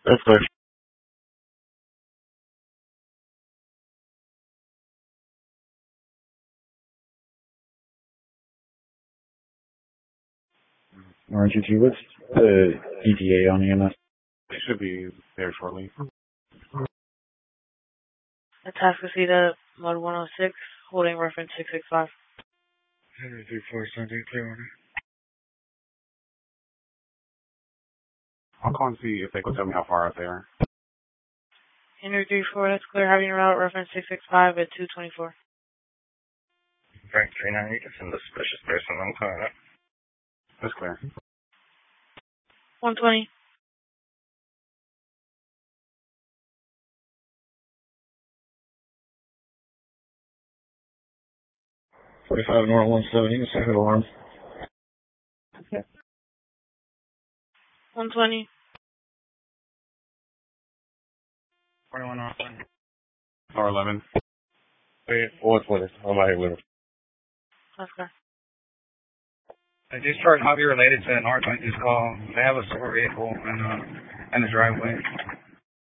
That's clear. RGG, what's the ETA on EMS? They should be there shortly. Atascocita, Mode 106, holding reference 665. Henry 34, Sunday, clear order. I'll call and see if they can tell me how far out they are. Henry 34, that's clear. Having route reference 665 at 224. Frank 39, you can send a suspicious person. I'm calling up. That's clear. 120. North 170, second alarm. 120. 21 off. Or 11. Wait, what's with it? I'm out here with him. That's clear. A discharge might be related to an R-20 call. They have a silver vehicle in the driveway.